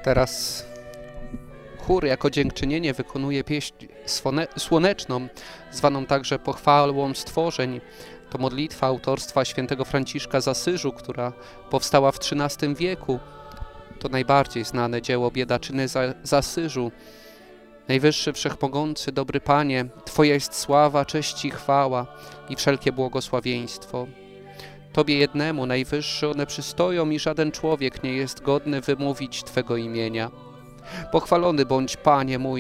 Teraz chór jako dziękczynienie wykonuje pieśń słoneczną, zwaną także pochwałą stworzeń. To modlitwa autorstwa świętego Franciszka z Asyżu, która powstała w XIII wieku. To najbardziej znane dzieło biedaczyny z Asyżu. Najwyższy Wszechmogący, dobry Panie, Twoja jest sława, cześć i chwała i wszelkie błogosławieństwo. Tobie jednemu, Najwyższy, one przystoją i żaden człowiek nie jest godny wymówić Twego imienia. Pochwalony bądź, Panie mój,